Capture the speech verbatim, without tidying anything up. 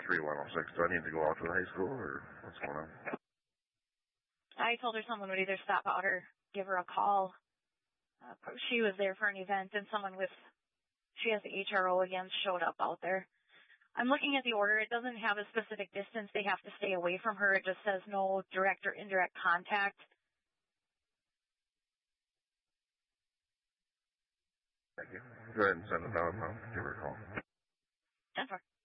three one oh six. Do I need to go out to the high school, or what's going on? I told her someone would either stop out or give her a call. Uh, she was there for an event, and someone with, she has the H R O again, showed up out there. I'm looking at the order. It doesn't have a specific distance. They have to stay away from her. It just says no direct or indirect contact. Thank you. Go ahead and send it out now. Give her a call. ten four.